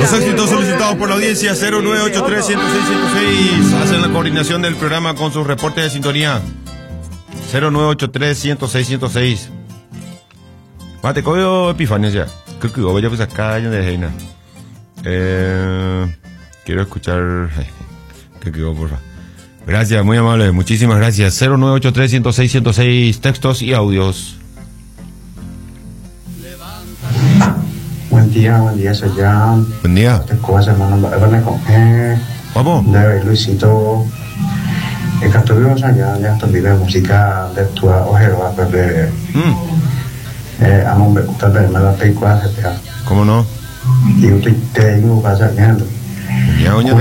Los éxitos solicitados por la audiencia 0983-106-106 hacen la coordinación del programa con sus reportes de sintonía 0983-106-106. Mate, coyo Epifanio ya. Creo que voy a pues acá de Reina. Quiero escuchar. Que porfa. Gracias, muy amable, muchísimas gracias. 0983-106-106 textos y audios. Buen día, soy Jan. Buen día. Vamos. Luisito. Que estuvimos allá, ya también música de tu ojero, pero amo me gusta ver la película. ¿Cómo no? Y usted te digo pasa viendo. Ya oña.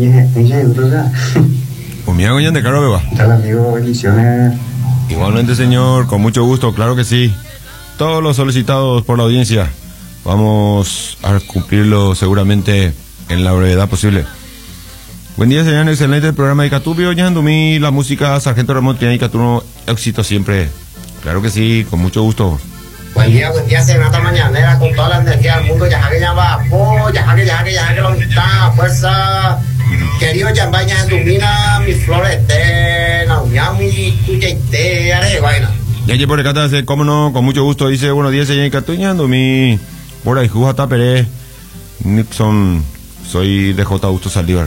Comía oña de caro beba. Tal amigo, bendiciones. Igualmente, señor, con mucho gusto, claro que sí. Todos los solicitados por la audiencia. Vamos a cumplirlo seguramente en la brevedad posible. Buen día, señor. Excelente programa de Icatú. Oñandumí, la música Sargento Ramón tiene Icatú, éxito siempre. Claro que sí, con mucho gusto. Buen día, serenata mañanera con toda la energía del mundo. Ya que llama apoyo, ya que lo está, fuerza. Querido Yamba, Oñandumina, mi florete, Nauñami, Tuyete, Areguaina. Ya por acá, cómo no, con mucho gusto. Dice, buenos días, señor Icatú. Oñandumí, por ahí, Jujata Pérez, Nixon, soy de J. Augusto Saldívar.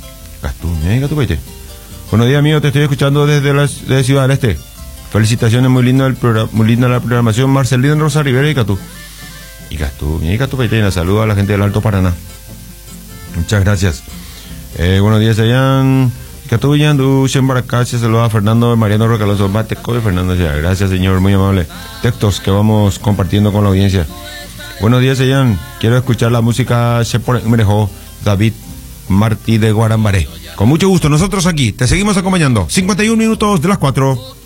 Buenos días, amigo, te estoy escuchando desde Ciudad del Este. Felicitaciones, muy linda la programación. Marcelino Rosa Rivera y Catú. Y Catú Peitena, saludos a la gente del Alto Paraná. Muchas gracias. Buenos días, Sayan. Catú Yandu, Shembaracá, saludos a Fernando Mariano Rocalonso, Mateco y Fernando. Gracias, señor, muy amable. Textos que vamos compartiendo con la audiencia. Buenos días, Sayan. Quiero escuchar la música Sheporemrejo, David Martí de Guarambaré. Con mucho gusto, nosotros aquí te seguimos acompañando. 51 minutos de las 4.